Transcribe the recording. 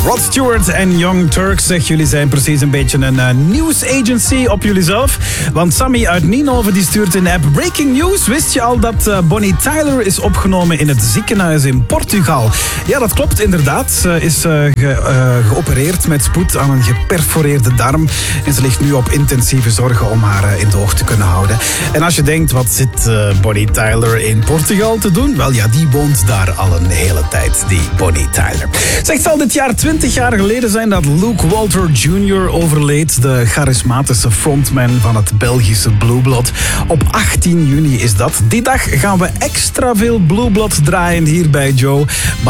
Rod Stewart en Young Turks, zeg, jullie zijn precies een beetje een nieuwsagency op jullie zelf. Want Sammy uit Nienhoven die stuurt in de app: Breaking news, wist je al dat Bonnie Tyler is opgenomen in het ziekenhuis in Portugal? Ja, dat klopt inderdaad. Ze is geopereerd met spoed aan een geperforeerde darm. En ze ligt nu op intensieve zorgen om haar in de oog te kunnen houden. En als je denkt, wat zit Bonnie Tyler in Portugal te doen? Wel ja, die woont daar al een hele tijd, die Bonnie Tyler. Zeg, zal dit jaar 20 jaar geleden zijn dat Luke Walter Jr. overleed. De charismatische frontman van het Belgische Blue Blood. Op 18 juni is dat. Die dag gaan we extra veel Blue Blood draaien hier bij Joe.